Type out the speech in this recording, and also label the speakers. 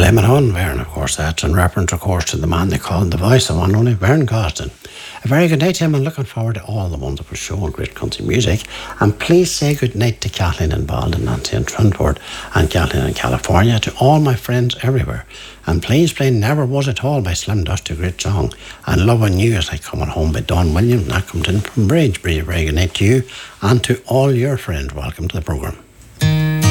Speaker 1: Blame It On, Vern, of course, that's in reference, of course, to the man they call the voice of one only, Vern Gosden. A very good night to him, and looking forward to all the wonderful show and great country music. And please say good night to Kathleen in Baldwin, Nancy in Trentford, and Kathleen in California, to all my friends everywhere. And please play Never Was At All by Slim Dusty, a great song. And Loving You Is Like Coming Home by Don Williams. That comes in from Bridge. A very good night to you and to all your friends. Welcome to the programme.